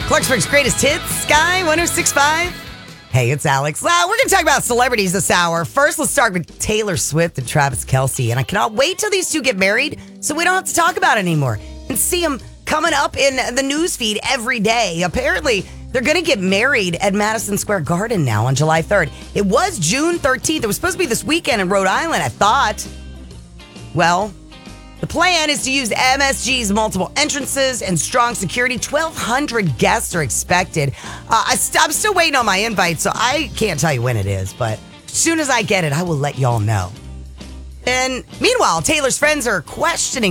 Clarksburg's greatest hits, Sky 106.5. Hey, it's Alex. We're going to talk about celebrities this hour. First, let's start with Taylor Swift and Travis Kelce. And I cannot wait till these two get married so we don't have to talk about it anymore and see them coming up in the news feed every day. Apparently, they're going to get married at Madison Square Garden now on July 3rd. It was June 13th. It was supposed to be this weekend in Rhode Island, I thought. Well, the plan is to use MSG's multiple entrances and strong security. 1,200 guests are expected. I'm still waiting on my invite, so I can't tell you when it is. But as soon as I get it, I will let y'all know. And meanwhile, Taylor's friends are questioning